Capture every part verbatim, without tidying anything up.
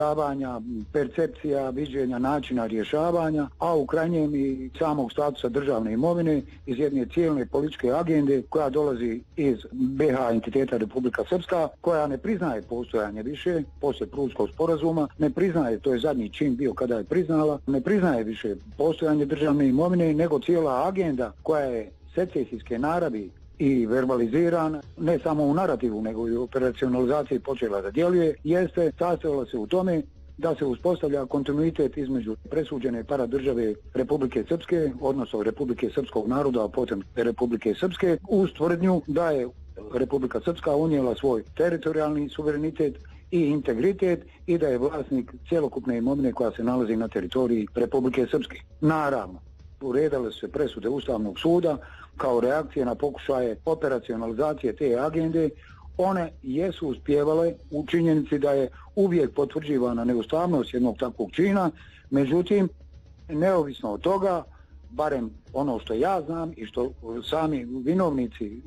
davanja, percepcija, viđenja, načina rješavanja, a u krajnjem i samog statusa državne imovine iz jedne cijelne političke agende koja dolazi iz B H entiteta Republika Srpska, koja ne priznaje postojanje više poslije Prudskog sporazuma, ne priznaje, to je zadnji čin bio kada je priznala, ne priznaje više postojanje državne imovine, nego cijela agenda koja je secesijske naravi i verbalizirana, ne samo u narativu, nego i u operacionalizaciji počela da djeluje, jeste sastojala se u tome da se uspostavlja kontinuitet između presuđene paradržave Republike Srpske, odnosno Republike Srpskog naroda, a potom Republike Srpske, uz tvrdnju da je Republika Srpska unijela svoj teritorijalni suverenitet i integritet i da je vlasnik cjelokupne imovine koja se nalazi na teritoriji Republike Srpske. Naravno, uredale su se presude Ustavnog suda kao reakcije na pokušaje operacionalizacije te agende. One jesu uspjevale u činjenici da je uvijek potvrđivana neustavnost jednog takvog čina, međutim, neovisno od toga, barem ono što ja znam i što sami vinovnici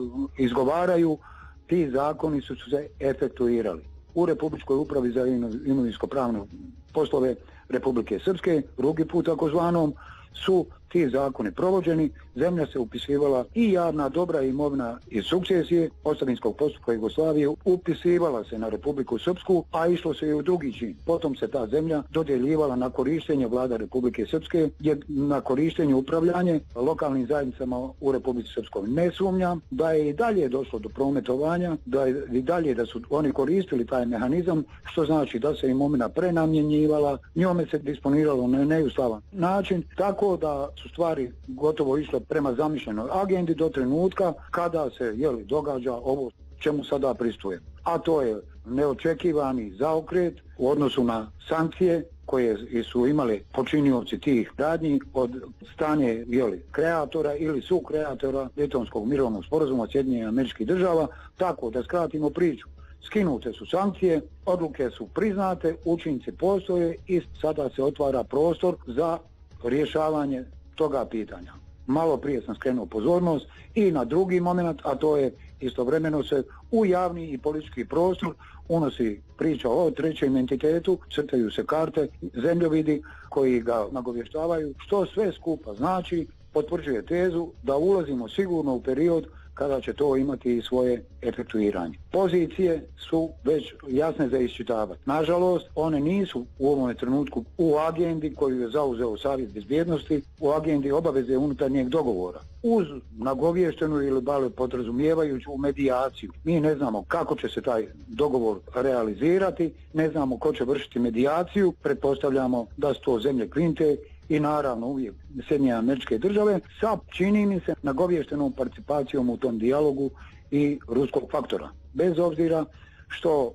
izgovaraju, ti zakoni su se efektuirali. U Republičkoj upravi za imovinsko-pravne poslove Republike Srpske, drugi put takozvanom, su ti zakoni provođeni, zemlja se upisivala i javna dobra imovina iz sukcesije ostavinskog postupka Jugoslavije upisivala se na Republiku Srpsku, a išlo se i u drugi čin. Potom se ta zemlja dodjeljivala na korištenje vlada Republike Srpske, je na korištenje upravljanje lokalnim zajednicama u Republici Srpskoj. Ne sumnjam da je i dalje došlo do prometovanja, da je i dalje da su oni koristili taj mehanizam, što znači da se imovina prenamjenjivala, njome se disponiralo na neustavan način, tako da su stvari gotovo išle prema zamišljenoj agendi do trenutka kada se jeli, događa ovo čemu sada pristupujemo. A to je neočekivani zaokret u odnosu na sankcije koje su imali počinioci tih radnji od strane jeli, kreatora ili sukreatora Dejtonskog mirovnog sporazuma Sjedinjenih Američkih Država, tako da skratimo priču. Skinute su sankcije, odluke su priznate, učinci postoje i sada se otvara prostor za rješavanje toga pitanja. Malo prije sam skrenuo pozornost i na drugi moment, a to je istovremeno se u javni i politički prostor unosi priča o trećem entitetu, crtaju se karte, zemljovidi koji ga nagovještavaju, što sve skupa znači, potvrđuje tezu da ulazimo sigurno u period kada će to imati i svoje efektuiranje. Pozicije su već jasne za iščitavati. Nažalost, one nisu u ovom trenutku u agendi koju je zauzeo Savjet bezbjednosti, u agendi obaveze unutarnjeg dogovora. Uz nagovještenu ili bale podrazumijevajuću medijaciju. Mi ne znamo kako će se taj dogovor realizirati, ne znamo ko će vršiti medijaciju, pretpostavljamo da su to zemlje Kvinte i naravno uvijek Sjedinjene Američke Države sa, čini mi se, nagovještenom participacijom u tom dijalogu i ruskog faktora. Bez obzira što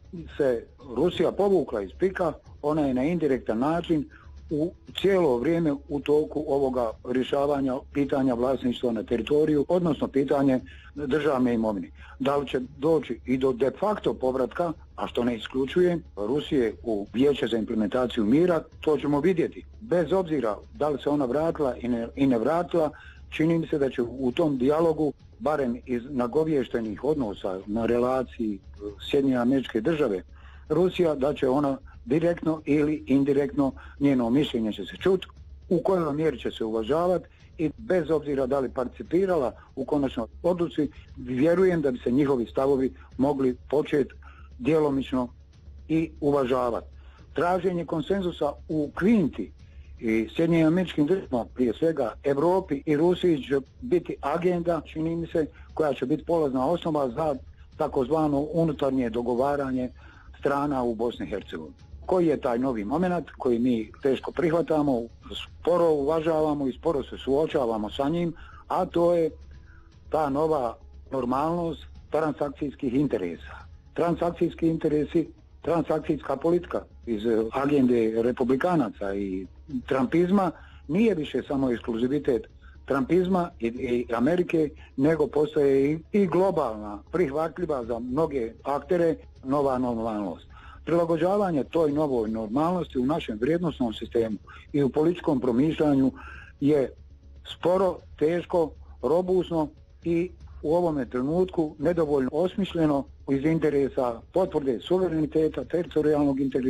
se Rusija povukla iz pika, ona je na indirektan način u cijelo vrijeme u toku ovoga rješavanja pitanja vlasništva na teritoriju, odnosno pitanje državne imovine. Da li će doći i do de facto povratka, a što ne isključuje, Rusije u Vijeće za implementaciju mira, to ćemo vidjeti. Bez obzira da li se ona vratila i ne, i ne vratila, čini mi se da će u tom dijalogu, barem iz nagovještenih odnosa na relaciji Sjedinjene Američke Države, Rusija, da će ona direktno ili indirektno, njeno mišljenje će se čuti, u kojoj mjeri će se uvažavati i bez obzira da li participirala u konačnoj odluci, vjerujem da bi se njihovi stavovi mogli početi djelomično i uvažavati. Traženje konsenzusa u Kvinti i Sjedinjenim Američkim Državama, prije svega Evropi i Rusiji, će biti agenda, čini mi se, koja će biti polazna osnova za takozvano unutarnje dogovaranje strana u Bosni i Hercegovini. Koji je taj novi moment koji mi teško prihvatamo, sporo uvažavamo i sporo se suočavamo sa njim, a to je ta nova normalnost transakcijskih interesa. Transakcijski interesi, transakcijska politika iz agende republikanaca i trumpizma nije više samo ekskluzivitet trumpizma i, i Amerike, nego postoje i, i globalna, prihvatljiva za mnoge aktere, nova normalnost. Prilagođavanje toj novoj normalnosti u našem vrijednosnom sistemu i u političkom promišljanju je sporo, teško, robusno i u ovome trenutku nedovoljno osmišljeno iz interesa potvrde suvereniteta, teritorijalnog integriteta